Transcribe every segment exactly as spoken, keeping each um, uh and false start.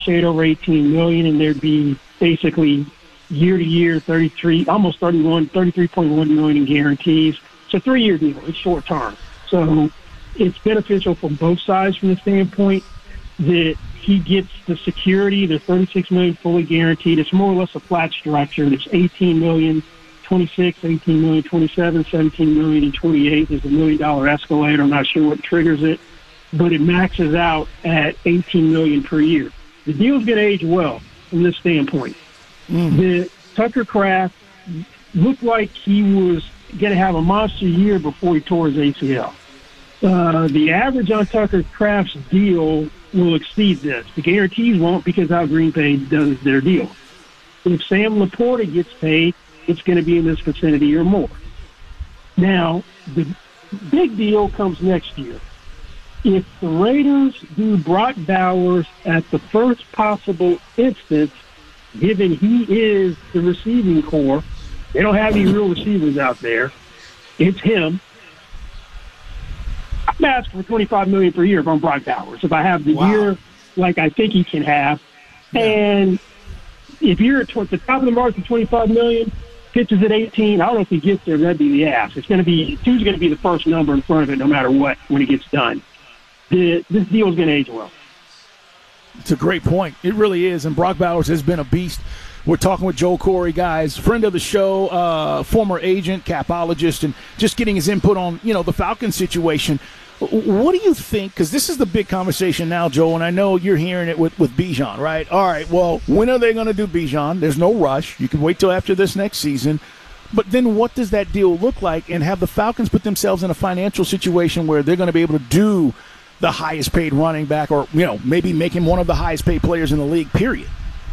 shade over eighteen million dollars, and there'd be basically year to year thirty-three, almost thirty-one, thirty-three point one million in guarantees. It's a three-year deal. It's short term. So it's beneficial from both sides from the standpoint that he gets the security. The thirty-six million dollars fully guaranteed. It's more or less a flat structure. It's eighteen million dollars, twenty-six, eighteen million dollars, twenty-seven, seventeen million dollars, and twenty-eight. There's a million dollar escalator. I'm not sure what triggers it, but it maxes out at eighteen million dollars per year. The deal's going to age well from this standpoint. Mm. The Tucker Kraft looked like he was going to have a monster year before he tore his A C L. Uh, the average on Tucker Kraft's deal will exceed this. The guarantees won't, because how Green Bay does their deal. If Sam Laporta gets paid, it's going to be in this vicinity or more. Now, the big deal comes next year. If the Raiders do Brock Bowers at the first possible instance, given he is the receiving core, they don't have any real receivers out there, it's him. I'm asking for twenty-five million dollars per year if I'm Brock Bowers, if I have the wow. year like I think he can have. Yeah. And if you're at the top of the market, twenty-five million dollars, pitches at eighteen, I don't know if he gets there, that'd be the ass. It's going to be, two's going to be the first number in front of it no matter what when it gets done. The, this deal is going to age well. It's a great point. It really is, and Brock Bowers has been a beast. We're talking with Joel Corry, guys, friend of the show, uh, former agent, capologist, and just getting his input on, you know, the Falcons situation. What do you think? Because this is the big conversation now, Joel, and I know you're hearing it with, with Bijan, right? All right, well, when are they going to do Bijan? There's no rush. You can wait till after this next season. But then what does that deal look like? And have the Falcons put themselves in a financial situation where they're going to be able to do the highest paid running back, or, you know, maybe make him one of the highest paid players in the league, period?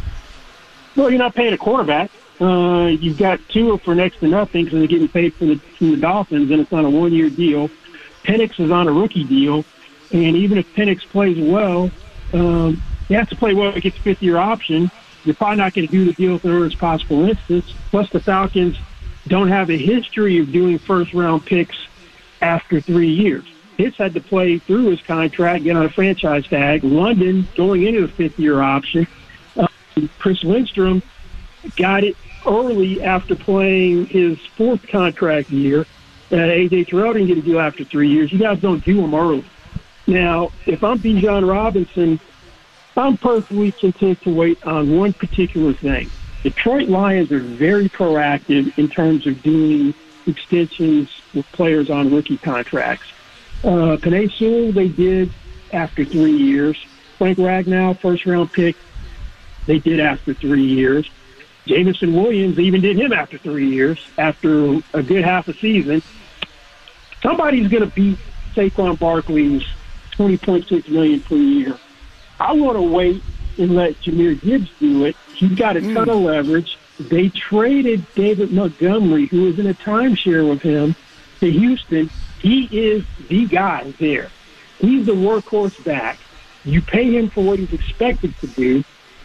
Well, you're not paying a quarterback. Uh, you've got Tua for next to nothing because they're getting paid from the, from the Dolphins, and it's on a one-year deal. Penix is on a rookie deal, and even if Penix plays well, um, he has to play well to get the fifth-year option. You're probably not going to do the deal at the earliest possible instance. Plus, the Falcons don't have a history of doing first-round picks after three years. Pitts had to play through his contract, get on a franchise tag. London going into the fifth-year option. Uh, Chris Lindstrom got it early after playing his fourth contract year. Uh, A J Terrell didn't get a deal after three years. You guys don't do them early. Now, if I'm Bijan Robinson, I'm perfectly content to wait on one particular thing. Detroit Lions are very proactive in terms of doing extensions with players on rookie contracts. Uh, Penei Sewell, they did after three years. Frank Ragnow, first-round pick, they did after three years. Jameson Williams even did him after three years, after a good half a season. Somebody's going to beat Saquon Barkley's twenty point six million dollars per year. I want to wait and let Jahmyr Gibbs do it. He's got a ton mm. of leverage. They traded David Montgomery, who was in a timeshare with him, to Houston. He is the guy there. He's the workhorse back. You pay him for what he's expected to do.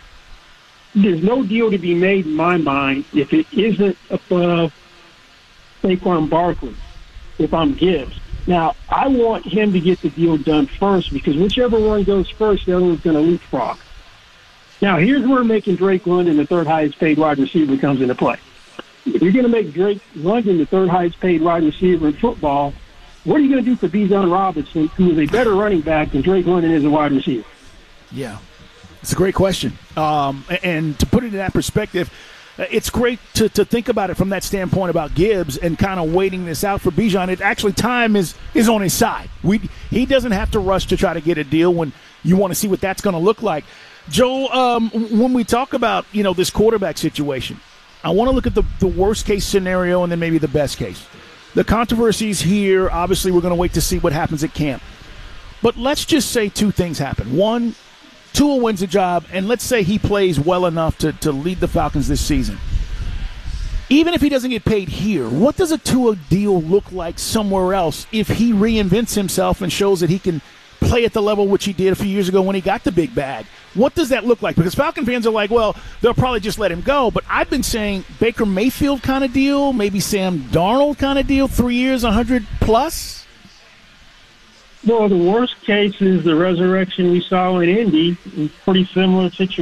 There's no deal to be made in my mind if it isn't above Saquon Barkley, if I'm Gibbs. Now, I want him to get the deal done first, because whichever one goes first, the other one's going to leapfrog. Now, here's where making Drake London the third highest paid wide receiver comes into play. If you're going to make Drake London the third highest paid wide receiver in football, what are you going to do for Bijan Robinson, who is a better running back than Drake London is a wide receiver? Yeah, it's a great question. Um, and to put it in that perspective, it's great to, to think about it from that standpoint about Gibbs and kind of waiting this out for Bijan. It actually, time is, is on his side. We He doesn't have to rush to try to get a deal when you want to see what that's going to look like. Joel, um, when we talk about, you know, this quarterback situation, I want to look at the, the worst-case scenario and then maybe the best case. The controversy's here. Obviously, we're going to wait to see what happens at camp. But let's just say two things happen. One, Tua wins the job, and let's say he plays well enough to, to lead the Falcons this season. Even if he doesn't get paid here, what does a Tua deal look like somewhere else if he reinvents himself and shows that he can play at the level which he did a few years ago when he got the big bag? What does that look like? Because Falcon fans are like, well, they'll probably just let him go. But I've been saying Baker Mayfield kind of deal, maybe Sam Darnold kind of deal, three years, one hundred plus. Well, the worst case is the resurrection we saw in Indy. Pretty similar situation.